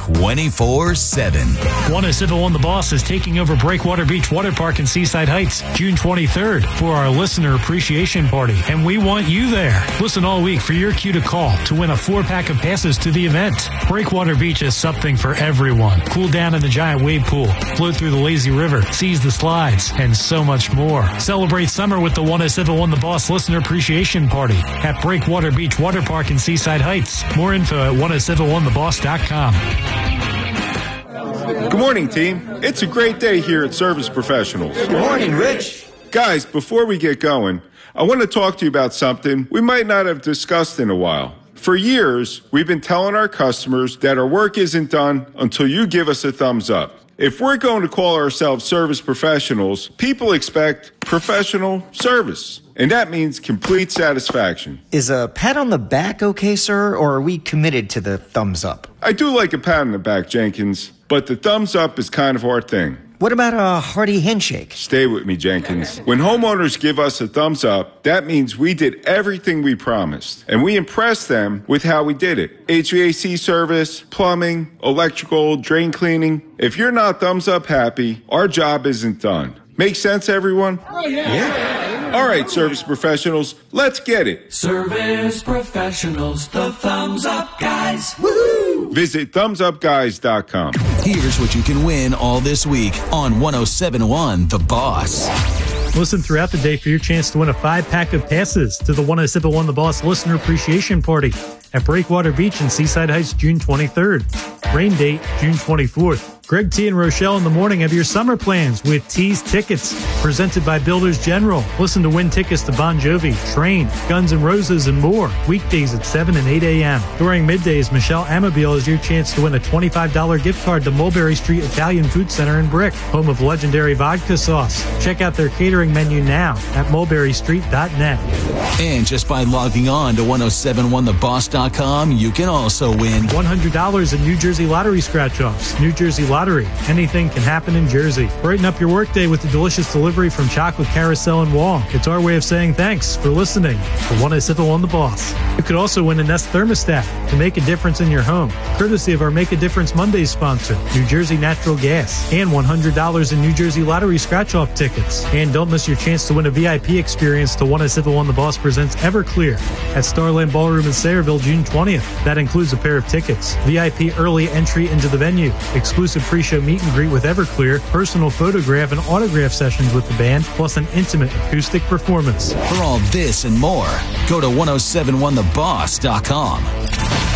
24/7. 1071 The Boss is taking over Breakwater Beach Water Park in Seaside Heights June 23rd for our listener appreciation party, and we want you there. Listen all week for your cue to call to win a 4-pack of passes to the event. Breakwater Beach is something for everyone. Cool down in the giant wave pool, float through the lazy river, seize the slides, and so much more. Celebrate summer with the 1071 The Boss listener appreciation party at Breakwater Beach Water Park in Seaside Heights. More info at 1071theboss.com. Good morning, team. It's a great day here at Service Professionals. Good morning, Rich. Guys, before we get going, I want to talk to you about something we might not have discussed in a while. For years, we've been telling our customers that our work isn't done until you give us a thumbs up. If we're going to call ourselves service professionals, people expect professional service. And that means complete satisfaction. Is a pat on the back okay, sir, or are we committed to the thumbs up? I do like a pat on the back, Jenkins, but the thumbs up is kind of our thing. What about a hearty handshake? Stay with me, Jenkins. When homeowners give us a thumbs up, that means we did everything we promised. And we impressed them with how we did it. HVAC service, plumbing, electrical, drain cleaning. If you're not thumbs up happy, our job isn't done. Make sense, everyone? Oh, yeah. All right, service professionals, let's get it. Service professionals, the thumbs up guys. Woohoo! Visit thumbsupguys.com. Here's what you can win all this week on 1071 The Boss. Listen throughout the day for your chance to win a 5-pack of passes to the 1071 The Boss listener appreciation party at Breakwater Beach in Seaside Heights June 23rd. Rain date June 24th. Greg T. and Rochelle in the morning have your summer plans with T's Tickets, presented by Builders General. Listen to win tickets to Bon Jovi, Train, Guns N' Roses, and more. Weekdays at 7 and 8 a.m. During middays, Michelle Amabile is your chance to win a $25 gift card to Mulberry Street Italian Food Center in Brick, home of legendary vodka sauce. Check out their catering menu now at mulberrystreet.net. And just by logging on to 1071theboss.com, you can also win $100 in New Jersey lottery scratch-offs. New Jersey Lottery. Anything can happen in Jersey. Brighten up your workday with the delicious delivery from Chocolate Carousel and Wong. It's our way of saying thanks for listening to 1071 The Boss. You could also win a Nest thermostat to make a difference in your home, courtesy of our Make a Difference Mondays sponsor, New Jersey Natural Gas, and $100 in New Jersey Lottery scratch-off tickets. And don't miss your chance to win a VIP experience to 1071 The Boss presents Everclear at Starland Ballroom in Sayreville June 20th. That includes a pair of tickets, VIP early entry into the venue, exclusive pre-show meet and greet with Everclear, personal photograph and autograph sessions with the band, plus an intimate acoustic performance. For all this and more, go to 1071theboss.com.